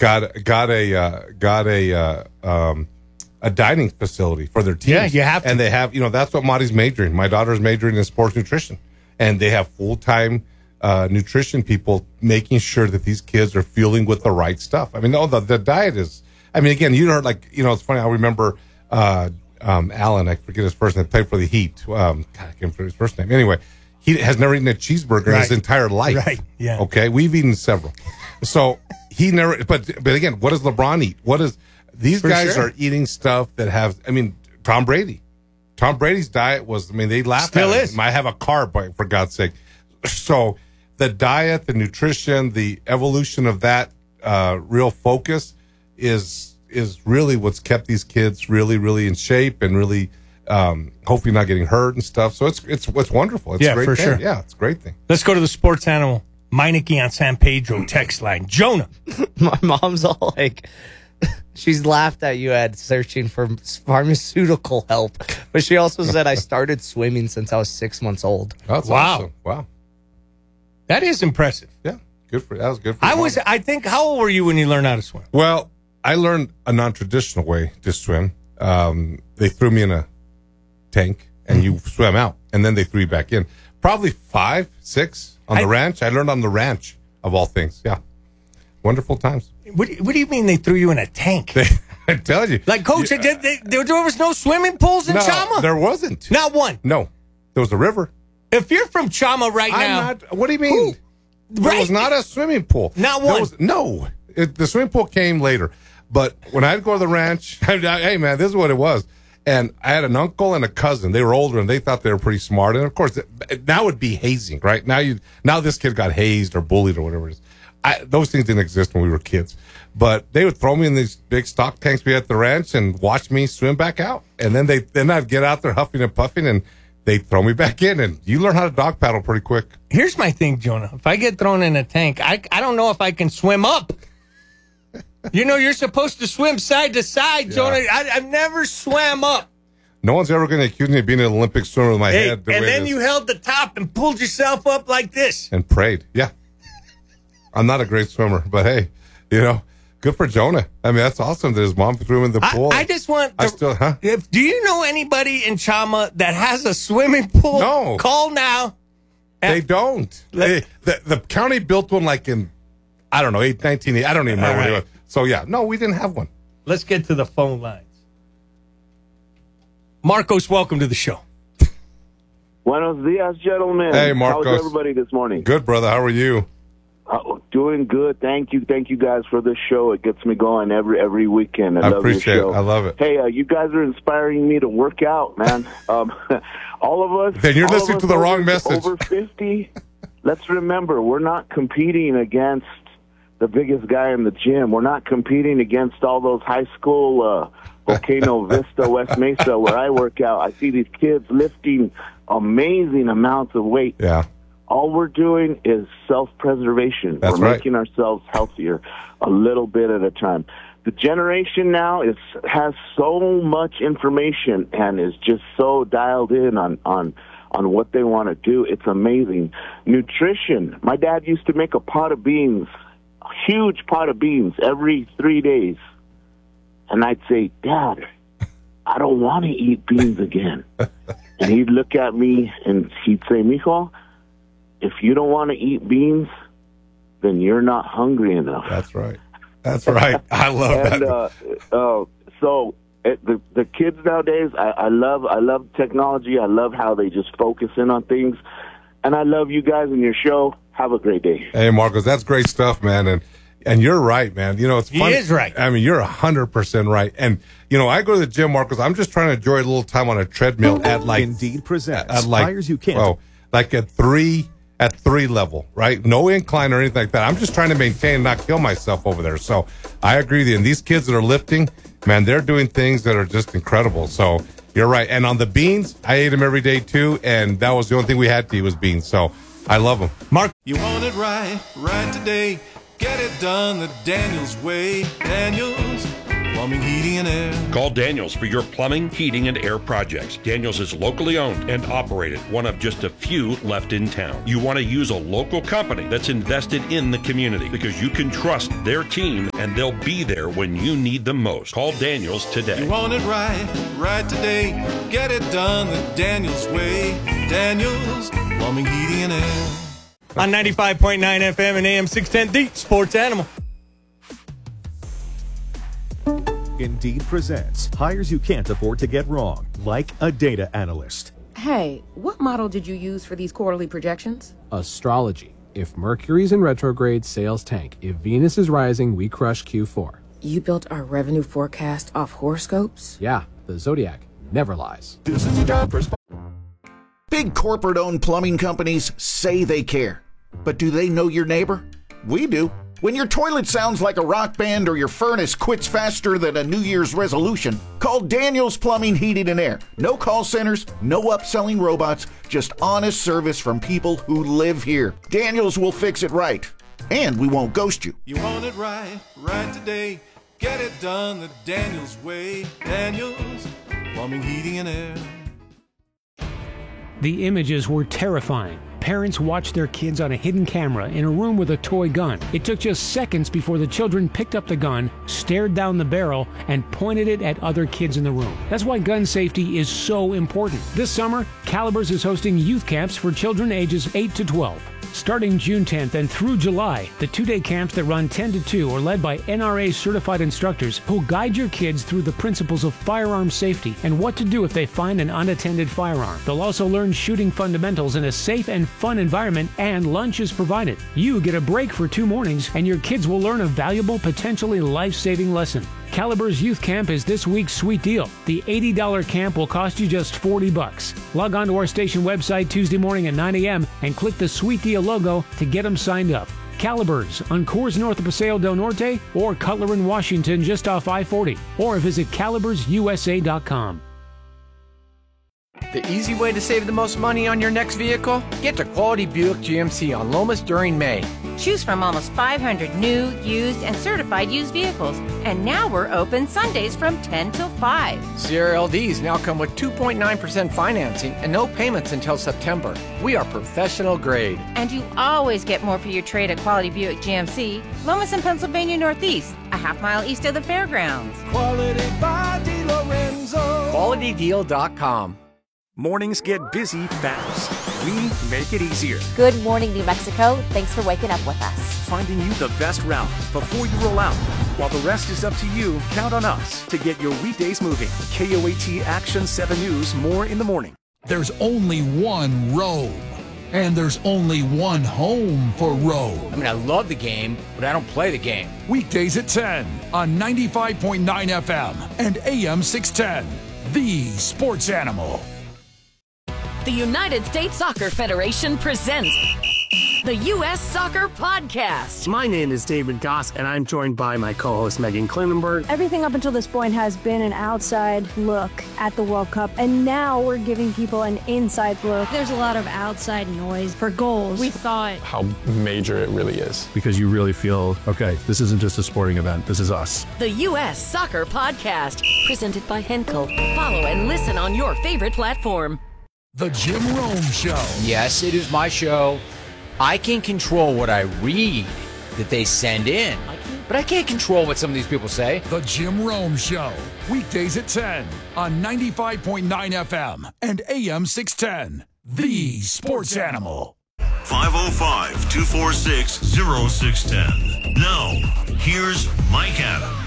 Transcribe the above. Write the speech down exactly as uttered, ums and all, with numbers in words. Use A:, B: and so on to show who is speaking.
A: got got a uh, got a uh, um, a dining facility for their teams.
B: Yeah, you have to.
A: And they have, you know, that's what Marty's majoring. My daughter's majoring in sports nutrition, and they have full time uh, nutrition people making sure that these kids are fueling with the right stuff. I mean, no, the the diet is. I mean, again, you know, like you know, it's funny. I remember uh, um, Alan. I forget his first name. Played for the Heat. Um, God, I can't remember his first name. Anyway, he has never eaten a cheeseburger
B: Right.
A: in his entire life.
B: Right. Yeah.
A: Okay, we've eaten several. So he never. But but again, what does LeBron eat? What is these
B: For
A: guys
B: sure.
A: are eating stuff that have. I mean, Tom Brady. Tom Brady's diet was. I mean, they laugh
B: Still
A: at it.
B: is.
A: I have a car, but for God's sake. So the diet, the nutrition, the evolution of that uh, real focus is is really what's kept these kids really, really in shape and really um, hopefully not getting hurt and stuff. So it's it's it's wonderful. It's
B: Yeah,
A: a great
B: for
A: thing.
B: sure.
A: Yeah, it's a great thing.
B: Let's go to the sports animal. Meineke on San Pedro text line. Jonah.
C: My mom's all like, she's laughed at you at searching for pharmaceutical help, but she also said I started swimming since I was six months old.
A: That's
B: Wow.
A: awesome. Wow.
B: That is impressive.
A: Yeah, good for that was good for
B: I
A: your
B: was,
A: mom.
B: I think, how old were you when you learned how to swim?
A: Well, I learned a non-traditional way to swim. Um, they threw me in a tank, and you swam out, and then they threw you back in. Probably five, six on the
B: I-
A: ranch. I learned on the ranch, of all things. Yeah, wonderful times.
B: What, do- what do you mean they threw you in a tank?
A: I tell you,
B: Like, coach,
A: Yeah.
B: did they, there, there was no swimming pools in
A: no,
B: Chama?
A: there wasn't.
B: Not one.
A: No, there was a river.
B: If you're from Chama right
A: I'm
B: now,
A: not. What do you mean? There
B: Right?
A: was not a swimming pool.
B: Not
A: There
B: one.
A: was- no, it, the swimming pool came later. But when I'd go to the ranch, hey man, this is what it was. And I had an uncle and a cousin. They were older and they thought they were pretty smart. And of course, now it'd be hazing, right? Now you, now this kid got hazed or bullied or whatever it is. I, those things didn't exist when we were kids. But they would throw me in these big stock tanks we had at the ranch and watch me swim back out. And then they, then I'd get out there huffing and puffing and they'd throw me back in. And you learn how to dog paddle pretty quick.
B: here's my thing, Jonah. If I get thrown in a tank, I, I don't know if I can swim up. You know, you're supposed to swim side to side, Jonah. I, I've never swam up.
A: No one's ever going to accuse me of being an Olympic swimmer with my
B: Hey,
A: head. the
B: and
A: way it
B: then
A: is.
B: you held the top and pulled yourself up like this.
A: And prayed. Yeah. I'm not a great swimmer, but hey, you know, good for Jonah. I mean, that's awesome that his mom threw him in the
B: I,
A: pool.
B: I just want.
A: I
B: the-
A: still, huh?
B: If, do you know anybody in Chama that has a swimming pool?
A: No.
B: Call now.
A: They don't. They, the, the county built one like in, I don't know, eight, nineteen, I don't even remember
B: All
A: what it
B: right.
A: was. So yeah, no, we didn't have one.
B: Let's get to the phone lines. Marcos, welcome to the show.
D: Buenos dias, gentlemen.
A: Hey, Marcos.
D: How's everybody this morning?
A: Good, brother. How are you?
D: Uh, doing good. Thank you. Thank you guys for this show. It gets me going every every weekend. I,
A: I
D: love
A: appreciate
D: your show.
A: it. I love it.
D: Hey, uh, you guys are inspiring me to work out, man. um, all of us.
A: Then you're
D: all of
A: listening
D: us
A: to the
D: over,
A: wrong message.
D: Over fifty. Let's remember, we're not competing against the biggest guy in the gym. We're not competing against all those high school, uh, Volcano Vista, West Mesa, where I work out. I see these kids lifting amazing amounts of weight.
A: Yeah.
D: All we're doing is self-preservation.
A: That's
D: we're
A: right.
D: making ourselves healthier a little bit at a time. The generation now is has so much information and is just so dialed in on on on what they want to do. It's amazing. Nutrition. My dad used to make a pot of beans, a huge pot of beans every three days. And I'd say, Dad, I don't want to eat beans again. And he'd look at me and he'd say, Mijo, if you don't want to eat beans, then you're not hungry enough.
A: That's right. That's right. I love
D: and
A: that.
D: uh, uh, so it, the the kids nowadays, I, I love I love technology. I love how they just focus in on things, and I love you guys and your show. Have a great day.
A: Hey, Marcos, that's great stuff, man. And and you're right, man. You know, it's
B: He
A: funny.
B: is right.
A: I mean, you're one hundred percent right. And, you know, I go to the gym, Marcos. I'm just trying to enjoy a little time on a treadmill at like.
E: Indeed presents
A: At like,
E: Hires You Can't.
A: Oh, like at three, at three level, right? No incline or anything like that. I'm just trying to maintain and not kill myself over there. So I agree with you. And these kids that are lifting, man, they're doing things that are just incredible. So you're right. And on the beans, I ate them every day too. And that was the only thing we had to eat was beans. So I love them.
B: Mark,
F: You want it right, right today. Get it done the Daniels way. Daniels,
E: Plumbing, Heating, and Air.
F: Call Daniels for your plumbing, heating, and air projects. Daniels is locally owned and operated, one of just a few left in town. You want to use a local company that's invested in the community because you can trust their team and they'll be there when you need them most. Call Daniels today.
E: You want it right, right today. Get it done the Daniels way. Daniels Plumbing, Heating, and Air.
B: On ninety-five point nine F M and A M six ten, the Sports Animal.
G: Indeed presents hires you can't afford to get wrong, like a data analyst.
H: Hey, what model did you use for these quarterly projections?
I: Astrology. If Mercury's in retrograde, sales tank. If Venus is rising, we crush Q four.
H: You built our revenue forecast off horoscopes?
I: Yeah, the Zodiac never lies.
J: This is the job for Big corporate-owned plumbing companies say they care. But do they know your neighbor? We do. When your toilet sounds like a rock band or your furnace quits faster than a New Year's resolution, call Daniels Plumbing, Heating, and Air. No call centers, no upselling robots, just honest service from people who live here. Daniels will fix it right, and we won't ghost you.
E: You want it right, right today. Get it done the Daniels way. Daniels Plumbing, Heating, and Air.
K: The images were terrifying. Parents watched their kids on a hidden camera in a room with a toy gun. It took just seconds before the children picked up the gun, stared down the barrel, and pointed it at other kids in the room. That's why gun safety is so important. This summer, Calibers is hosting youth camps for children ages eight to twelve. Starting June tenth and through July, the two-day camps that run ten to two are led by N R A-certified instructors who'll guide your kids through the principles of firearm safety and what to do if they find an unattended firearm. They'll also learn shooting fundamentals in a safe and fun environment, and lunch is provided. You get a break for two mornings, and your kids will learn a valuable, potentially life-saving lesson. Calibers Youth Camp is this week's sweet deal. The eighty dollars camp will cost you just forty bucks. Log on to our station website Tuesday morning at nine a.m. and click the Sweet Deal logo to get them signed up. Calibers on Coors north of Paseo del Norte or Cutler in Washington just off I forty, or visit calibers U S A dot com.
L: The easy way to save the most money on your next vehicle? Get to Quality Buick G M C on Lomas during May.
M: Choose from almost five hundred new, used, and certified used vehicles. And now we're open Sundays from ten till five.
L: Sierra L Ds now come with two point nine percent financing and no payments until September. We are professional grade.
M: And you always get more for your trade at Quality Buick G M C, Lomas and Pennsylvania Northeast, a half mile east of the fairgrounds.
E: Quality by DeLorenzo.
L: Quality Deal dot com.
N: Mornings get busy fast. We make it easier.
O: Good morning, New Mexico. Thanks for waking up with us.
N: Finding you the best route before you roll out. While the rest is up to you, count on us to get your weekdays moving. K O A T Action seven News, more in the morning.
P: There's only one Rome, and there's only one home for Rome.
Q: I mean, I love the game, but I don't play the game.
P: Weekdays at ten on ninety-five point nine F M and A M six ten. The Sports Animal.
R: The United States Soccer Federation presents the U S Soccer Podcast.
S: My name is David Goss, and I'm joined by my co-host Megan Klinenberg.
T: Everything up until this point has been an outside look at the World Cup, and now we're giving people an inside look.
U: There's a lot of outside noise for goals. We thought
V: how major it really is.
W: Because you really feel, okay, this isn't just a sporting event, this is us.
R: The U S Soccer Podcast, presented by Henkel. Follow and listen on your favorite platform.
P: The Jim Rome Show.
Q: Yes, it is my show. I can control what I read that they send in, but I can't control what some of these people say.
P: The Jim Rome Show. Weekdays at ten on ninety-five point nine F M and A M six ten. The Sports Animal.
X: five oh five, two four six, oh six one oh. Now, here's Mike Adams.